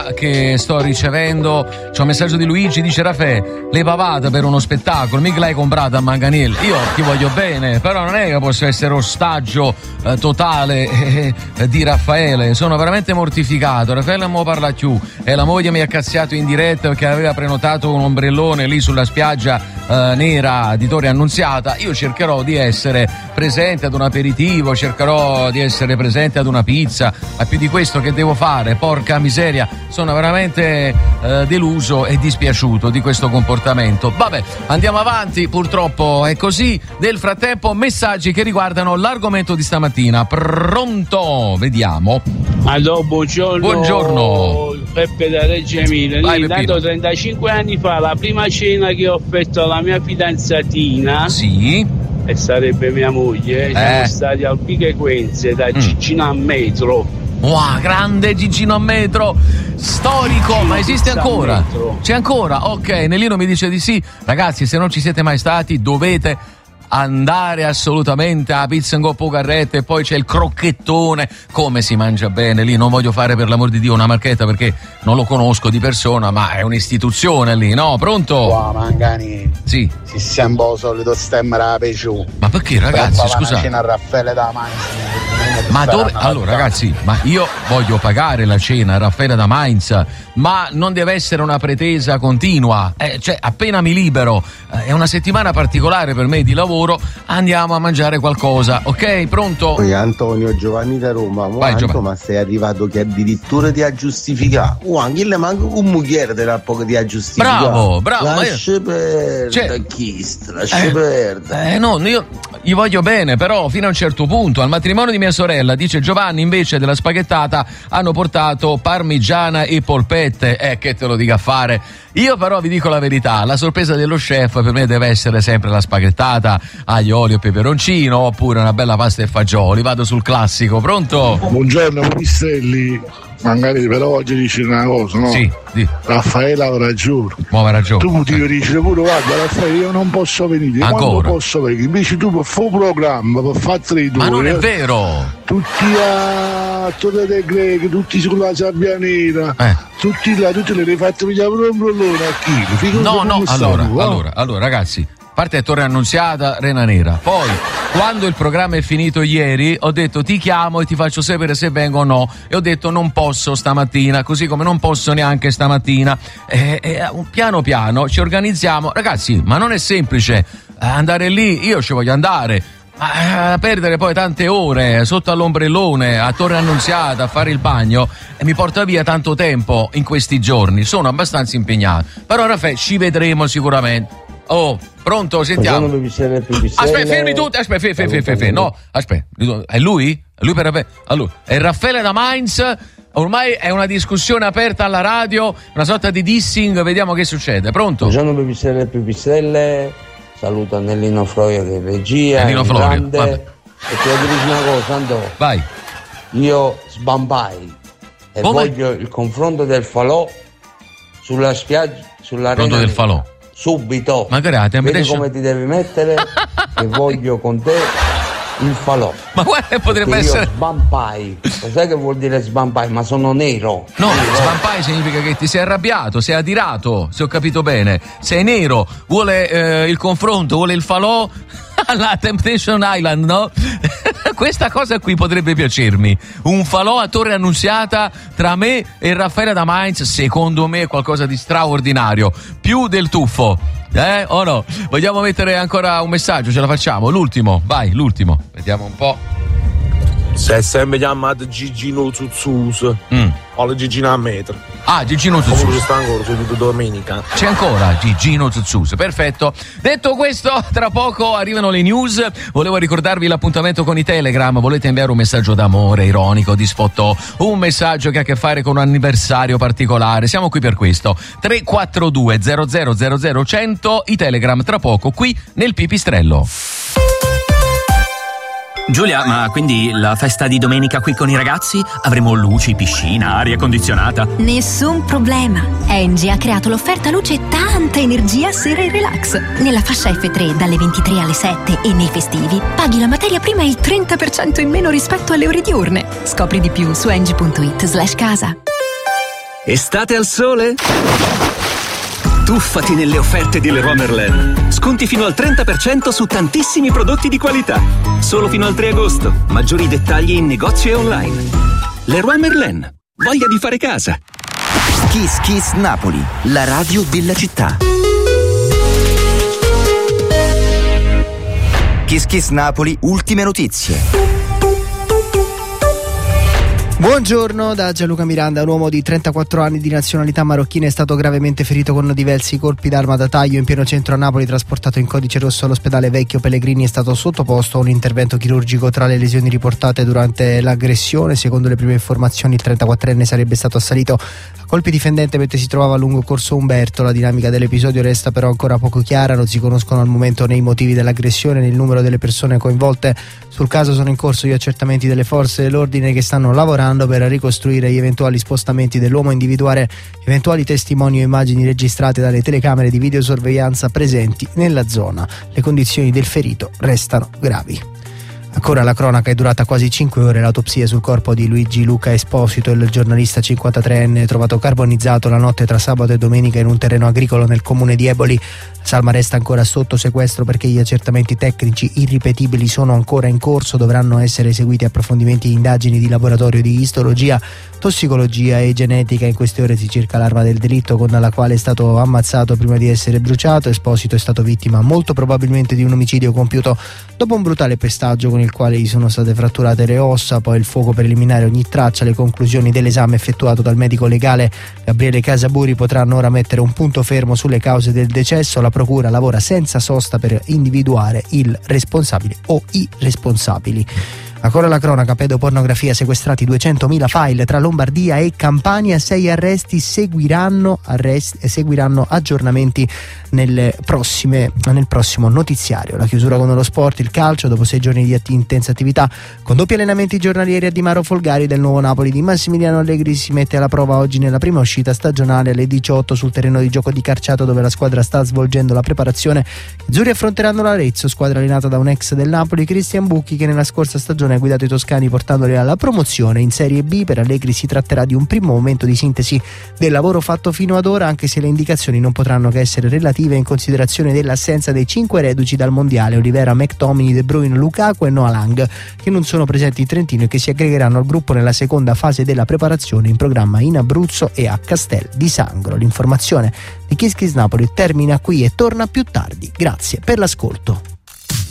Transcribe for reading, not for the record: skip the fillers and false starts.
che sto ricevendo. C'è un messaggio di Luigi, dice: Raffaele, le pavate per uno spettacolo, mica l'hai comprata a Manganello. Io ti voglio bene, però non è che posso essere ostaggio totale di Raffaele. Sono veramente mortificato. Raffaele non me lo parla più e la moglie mi ha cazziato in diretta perché aveva prenotato un ombrellone lì sulla spiaggia nera di Torre Annunziata. Io cercherò di essere presente ad un aperitivo, cercherò di essere presente ad una pizza, ma più di questo che devo fare? Porca miseria, sono veramente deluso e dispiaciuto di questo comportamento. Vabbè, andiamo avanti, purtroppo è così. Nel frattempo messaggi che riguardano l'argomento di stamattina. Pronto? Vediamo. Allora, buongiorno. Peppe da Reggio Emilia. Intanto 35 anni fa la prima cena che ho offerto alla mia fidanzatina, sì, e sarebbe mia moglie, siamo stati al Pichequenze da Gigino a Metro. Wow, grande Gigino a Metro, storico, ma esiste ancora? C'è ancora? Ok, Nellino mi dice di sì. Ragazzi, se non ci siete mai stati dovete andare assolutamente a Pizza and Go Pocarrette, e poi c'è il crocchettone, come si mangia bene lì. Non voglio fare per l'amor di Dio una marchetta perché non lo conosco di persona, ma è un'istituzione lì, no? Pronto? Wow, Mangani. Sì. Si sembra il solito stemma da Peciù. Ma perché, ragazzi, scusate? Cena a Raffaele da Mainz. Ma dove? Allora, ragazzi, ma io voglio pagare la cena a Raffaele da Mainz, ma non deve essere una pretesa continua. Cioè, appena mi libero, è una settimana particolare per me di lavoro, andiamo a mangiare qualcosa, ok? Pronto? Poi Antonio, Giovanni da Roma. Vai, Giovanni. Ma sei arrivato che addirittura ti ha giustificato. Anche le manca un mugliere della poco ti ha giustificato. Bravo. Lascia perdere, lascia perdere. No, io gli voglio bene, però fino a un certo punto. Al matrimonio di mia sorella, dice Giovanni, invece della spaghettata hanno portato parmigiana e polpette. Che te lo dica a fare. Io però vi dico la verità, la sorpresa dello chef per me deve essere sempre la spaghettata, aglio, olio e peperoncino, oppure una bella pasta e fagioli. Vado sul classico. Pronto? Buongiorno, Pistelli. Magari però oggi dici una cosa, no? Sì. Raffaele ha ragione. Muove ragione. Tu ti dici pure, guarda Raffaele, io non posso venire. Ancora? Quando posso venire? Invece tu per fare un programma, per fare 3 Ma non è vero. Tutti a Torre dei Grechi, tutti sulla Sabbia Nera, tutti là, tutti le hai fatte pigliare un ombrellone a chilo. No, allora ragazzi, parte Torre Annunziata, Rena Nera. Poi, quando il programma è finito ieri, ho detto ti chiamo e ti faccio sapere se vengo o no. E ho detto non posso stamattina, così come non posso neanche stamattina. Piano piano ci organizziamo. Ragazzi, ma non è semplice andare lì, io ci voglio andare. A perdere poi tante ore sotto all'ombrellone a Torre Annunziata a fare il bagno mi porta via tanto tempo in questi giorni. Sono abbastanza impegnato. Però Raffaele, ci vedremo sicuramente. Oh, pronto, sentiamo. Aspetta, fermi tutti. Aspetta, no, aspetta. È lui? È lui per Raffaele? Allora, è Raffaele da Mainz. Ormai è una discussione aperta alla radio, una sorta di dissing, vediamo che succede. Pronto? Buongiorno Pipistelle. Saluto Nellino Florio che è regia. Nellino Florio, e ti voglio dire una cosa, Andò. Vai. Io sbambai e voglio il confronto del falò sulla spiaggia, sulla confronto del falò. Subito. Ma grazie, vedi come ti devi mettere e voglio con te il falò. Ma guarda, potrebbe essere. Io sbampai. Lo sai che vuol dire sbampai? Ma sono nero. No, sbampai significa che ti sei arrabbiato, sei adirato, se ho capito bene. Sei nero, vuole il confronto, vuole il falò alla Temptation Island, no? Questa cosa qui potrebbe piacermi. Un falò a Torre Annunziata tra me e Raffaele da Mainz, secondo me è qualcosa di straordinario. Più del tuffo. O no? Vogliamo mettere ancora un messaggio? Ce la facciamo? L'ultimo, vai, l'ultimo. Vediamo un po'. Se è sempre chiamato Gigino Zuzzus o la Gigina a Metro. Gigino Zuzzus. Comunque sta ancora, subito domenica. C'è ancora Gigino Zuzzus, perfetto. Detto questo, tra poco arrivano le news. Volevo ricordarvi l'appuntamento con i Telegram. Volete inviare un messaggio d'amore, ironico, di sfottò, un messaggio che ha a che fare con un anniversario particolare? Siamo qui per questo. 342 00 100, i Telegram tra poco qui nel Pipistrello. Giulia, ma quindi la festa di domenica qui con i ragazzi? Avremo luci, piscina, aria condizionata? Nessun problema. Engie ha creato l'offerta luce e tanta energia sera e relax. Nella fascia F3 dalle 23 alle 7 e nei festivi paghi la materia prima il 30% in meno rispetto alle ore diurne. Scopri di più su engie.it/casa. Estate al sole? Tuffati nelle offerte di Leroy Merlin. Sconti fino al 30% su tantissimi prodotti di qualità. Solo fino al 3 agosto. Maggiori dettagli in negozio e online. Leroy Merlin. Voglia di fare casa. Kiss Kiss Napoli, la radio della città. Kiss Kiss Napoli, ultime notizie. Buongiorno da Gianluca Miranda. Un uomo di 34 anni di nazionalità marocchina è stato gravemente ferito con diversi colpi d'arma da taglio in pieno centro a Napoli. Trasportato in codice rosso all'ospedale Vecchio Pellegrini, è stato sottoposto a un intervento chirurgico. Tra le lesioni riportate durante l'aggressione, secondo le prime informazioni, il 34enne sarebbe stato assalito a colpi di fendente mentre si trovava lungo corso Umberto. La dinamica dell'episodio resta però ancora poco chiara. Non si conoscono al momento né i motivi dell'aggressione né il numero delle persone coinvolte. Sul caso sono in corso gli accertamenti delle forze dell'ordine che stanno lavorando per ricostruire gli eventuali spostamenti dell'uomo e individuare eventuali testimoni o immagini registrate dalle telecamere di videosorveglianza presenti nella zona. Le condizioni del ferito restano gravi. Ancora la cronaca: è durata quasi 5 ore l'autopsia sul corpo di Luigi Luca Esposito, il giornalista 53enne trovato carbonizzato la notte tra sabato e domenica in un terreno agricolo nel comune di Eboli. Salma resta ancora sotto sequestro perché gli accertamenti tecnici irripetibili sono ancora in corso. Dovranno essere eseguiti approfondimenti e indagini di laboratorio di istologia, tossicologia e genetica. In queste ore si cerca l'arma del delitto con la quale è stato ammazzato prima di essere bruciato. Esposito è stato vittima molto probabilmente di un omicidio compiuto dopo un brutale pestaggio con il quale gli sono state fratturate le ossa. Poi il fuoco per eliminare ogni traccia. Le conclusioni dell'esame effettuato dal medico legale Gabriele Casaburi potranno ora mettere un punto fermo sulle cause del decesso. La procura lavora senza sosta per individuare il responsabile o i responsabili. Ancora la cronaca: pedopornografia, sequestrati 200.000 file tra Lombardia e Campania. 6 arresti seguiranno aggiornamenti nel prossimo notiziario. La chiusura con lo sport, il calcio. Dopo 6 giorni di intensa attività con doppi allenamenti giornalieri a Di Maro Folgari del nuovo Napoli di Massimiliano Allegri si mette alla prova oggi nella prima uscita stagionale alle 18 sul terreno di gioco di Carciato, dove la squadra sta svolgendo la preparazione. Gli azzurri affronteranno l'Arezzo, squadra allenata da un ex del Napoli, Cristian Bucchi, che nella scorsa stagione ha guidato i toscani portandoli alla promozione in Serie B. Per Allegri si tratterà di un primo momento di sintesi del lavoro fatto fino ad ora, anche se le indicazioni non potranno che essere relative in considerazione dell'assenza dei 5 reduci dal mondiale: Olivera, McTominay, De Bruyne, Lukaku e Noah Lang, che non sono presenti in Trentino e che si aggregheranno al gruppo nella seconda fase della preparazione in programma in Abruzzo e a Castel di Sangro. L'informazione di Kiss Kiss Napoli termina qui e torna più tardi. Grazie per l'ascolto.